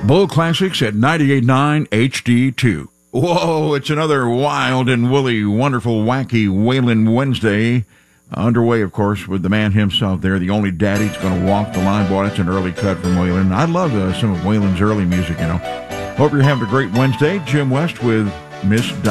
Bull Classics at 98.9 HD2. Whoa, it's another wild and woolly, wonderful, wacky Waylon Wednesday. Underway, of course, with the man himself there, the only daddy that's going to walk the line. Boy, that's an early cut from Waylon. I love some of Waylon's early music, you know. Hope you're having a great Wednesday. Jim West with Miss